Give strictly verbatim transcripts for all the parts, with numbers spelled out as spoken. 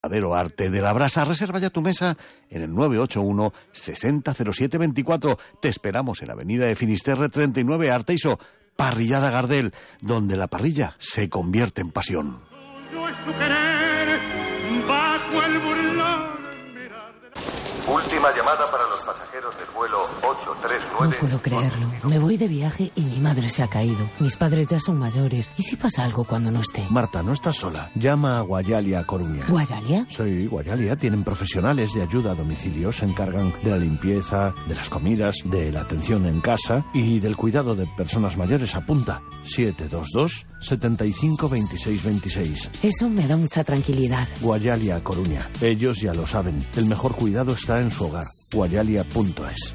verdadero arte de la brasa. Reserva ya tu mesa en el nueve ocho uno, sesenta cero siete veinticuatro. Te esperamos en la avenida de Finisterre treinta y nueve, Arteiso. Parrillada Gardel, donde la parrilla se convierte en pasión. Última llamada para los pasajeros del vuelo ocho tres nueve. No puedo creerlo. Me voy de viaje y mi madre se ha caído. Mis padres ya son mayores. ¿Y si pasa algo cuando no esté? Marta, no estás sola. Llama a Guayalia Coruña. ¿Guayalia? Sí, Guayalia. Tienen profesionales de ayuda a domicilio. Se encargan de la limpieza, de las comidas, de la atención en casa y del cuidado de personas mayores. Apunta. siete dos dos, setenta y cinco, veintiséis veintiséis. Eso me da mucha tranquilidad. Guayalia Coruña. Ellos ya lo saben. El mejor cuidado está en su hogar. guayalia punto es.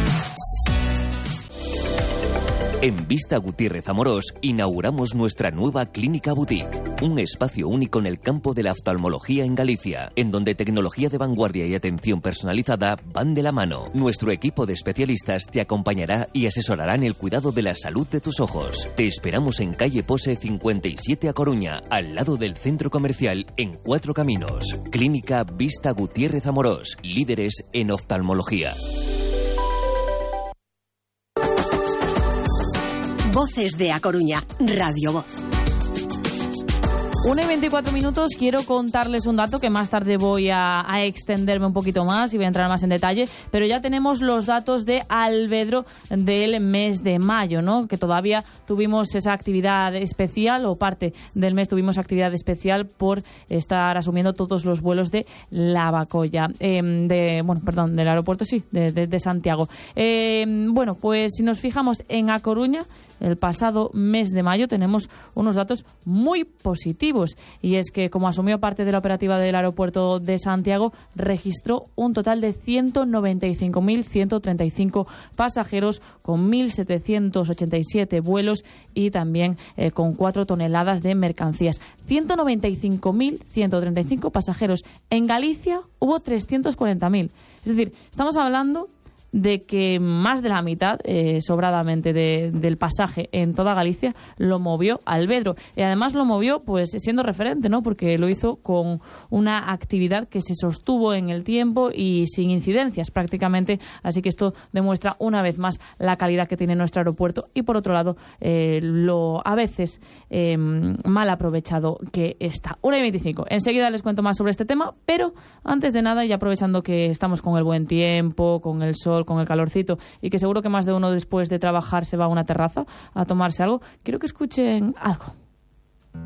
En Vista Gutiérrez Amorós inauguramos nuestra nueva Clínica Boutique, un espacio único en el campo de la oftalmología en Galicia, en donde tecnología de vanguardia y atención personalizada van de la mano. Nuestro equipo de especialistas te acompañará y asesorará en el cuidado de la salud de tus ojos. Te esperamos en calle Pose cincuenta y siete a Coruña, al lado del centro comercial en Cuatro Caminos. Clínica Vista Gutiérrez Amorós, líderes en oftalmología. Voces de A Coruña, Radio Voz. una y veinticuatro minutos, quiero contarles un dato que más tarde voy a, a extenderme un poquito más y voy a entrar más en detalle, pero ya tenemos los datos de Alvedro del mes de mayo, ¿no? Que todavía tuvimos esa actividad especial, o parte del mes tuvimos actividad especial por estar asumiendo todos los vuelos de Lavacolla, eh, de, bueno, perdón, del aeropuerto, sí, de, de, de Santiago. Eh, bueno, pues si nos fijamos en A Coruña, el pasado mes de mayo tenemos unos datos muy positivos, y es que, como asumió parte de la operativa del aeropuerto de Santiago, registró un total de ciento noventa y cinco mil ciento treinta y cinco pasajeros con mil setecientos ochenta y siete vuelos y también eh, con cuatro toneladas de mercancías. ciento noventa y cinco mil ciento treinta y cinco pasajeros. En Galicia hubo trescientos cuarenta mil. Es decir, estamos hablando de que más de la mitad, eh, sobradamente, de, del pasaje en toda Galicia lo movió Alvedro. Y además lo movió pues siendo referente, ¿no? Porque lo hizo con una actividad que se sostuvo en el tiempo y sin incidencias prácticamente. Así que esto demuestra una vez más la calidad que tiene nuestro aeropuerto y, por otro lado, eh, lo a veces eh, mal aprovechado que está. una y veinticinco. Enseguida les cuento más sobre este tema, pero antes de nada, y aprovechando que estamos con el buen tiempo, con el sol, con el calorcito, y que seguro que más de uno después de trabajar se va a una terraza a tomarse algo, quiero que escuchen algo.